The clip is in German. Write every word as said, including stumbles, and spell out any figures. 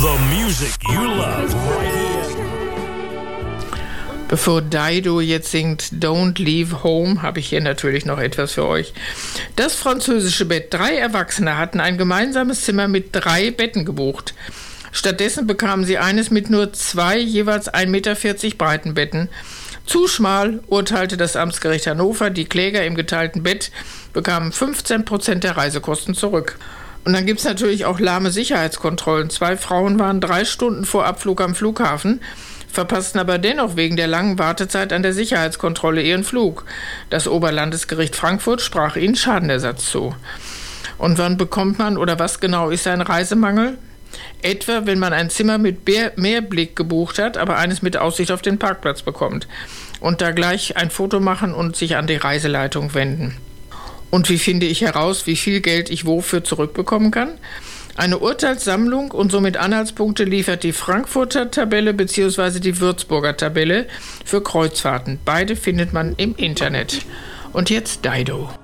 The music you love right here. Bevor Dido jetzt singt Don't Leave Home, habe ich hier natürlich noch etwas für euch. Das französische Bett. Drei Erwachsene hatten ein gemeinsames Zimmer mit drei Betten gebucht. Stattdessen bekamen sie eines mit nur zwei, jeweils ein Meter vierzig breiten Betten. Zu schmal, urteilte das Amtsgericht Hannover. Die Kläger im geteilten Bett bekamen fünfzehn Prozent der Reisekosten zurück. Und dann gibt es natürlich auch lahme Sicherheitskontrollen. Zwei Frauen waren drei Stunden vor Abflug am Flughafen, verpassten aber dennoch wegen der langen Wartezeit an der Sicherheitskontrolle ihren Flug. Das Oberlandesgericht Frankfurt sprach ihnen Schadenersatz zu. Und wann bekommt man oder was genau ist ein Reisemangel? Etwa, wenn man ein Zimmer mit Meerblick gebucht hat, aber eines mit Aussicht auf den Parkplatz bekommt. Und da gleich ein Foto machen und sich an die Reiseleitung wenden. Und wie finde ich heraus, wie viel Geld ich wofür zurückbekommen kann? Eine Urteilssammlung und somit Anhaltspunkte liefert die Frankfurter Tabelle bzw. die Würzburger Tabelle für Kreuzfahrten. Beide findet man im Internet. Und jetzt Dido.